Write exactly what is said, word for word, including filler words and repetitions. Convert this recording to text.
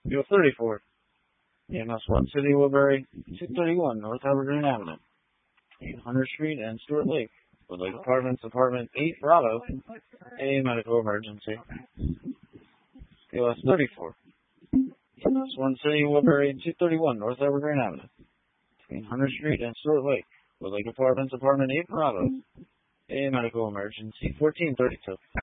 U S thirty-four. E M S Swan City, Woodbury, two thirty-one North Evergreen Avenue, between Hunter Street and Stewart Lake. Woodlake Apartments, Apartment eight Bravo, a medical emergency. U S thirty-four. E M S Swan City, Woodbury, two thirty-one North Evergreen Avenue, between Hunter Street and Stewart Lake. Woodlake Apartments, Apartment eight Bravo, a medical emergency. fourteen thirty-two.